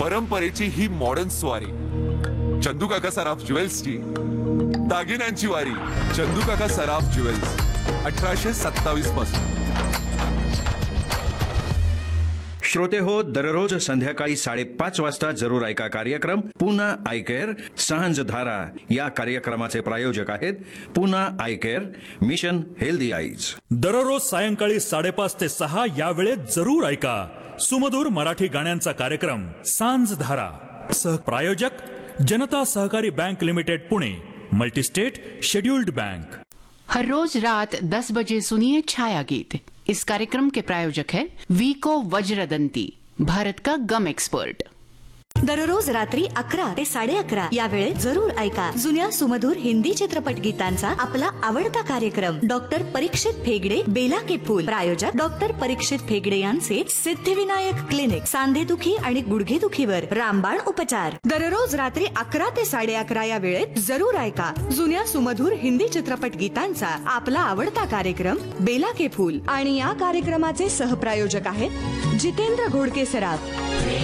परंपरेची ही मॉडर्न स्वारी, चंदू काका सराफ ज्वेल्सची दागिन्यांची वारी. चंदू काका सराफ ज्वेल्स 1827 पासून. श्रोते हो, दररोज संध्याकाळी 5:30 वाजता जरूर ऐका कार्यक्रम पुन्हा आय केअर सांझ धारा. या कार्यक्रमाचे प्रायोजक आहेत पुन्हा I care, mission healthy eyes. दररोज सायंकाळी 5:30 ते 6 या वेळेत जरूर ऐका सुमधुर मराठी गाण्यांचा कार्यक्रम सांझ धारा. सहप्रायोजक जनता सहकारी bank limited Pune, multi-state scheduled bank. हर रोज रात 10 बजे सुनिए छाया गीत. इस कार्यक्रम के प्रायोजक है वीको वज्रदंती, भारत का गम एक्सपर्ट. दररोज रात्री 11 ते 11:30 या वेळेत जरूर ऐका जुन्या सुमधुर हिंदी चित्रपट गीतांचा आपला आवडता कार्यक्रम डॉक्टर परीक्षित फेगडे बेला के फूल. प्रायोजक डॉक्टर परीक्षित फेगडे यांचे सिद्धिविनायक क्लिनिक, सांधेदुखी आणि गुडघेदुखीवर रामबाण उपचार. दररोज रात्री 11 ते 11:30 या वेळेत जरूर ऐका जुन्या सुमधुर हिंदी चित्रपट गीतांचा आपला आवडता कार्यक्रम बेला के फूल. आणि या कार्यक्रमाचे सहप्रायोजक आहेत जितेंद्र घोडके सराफ.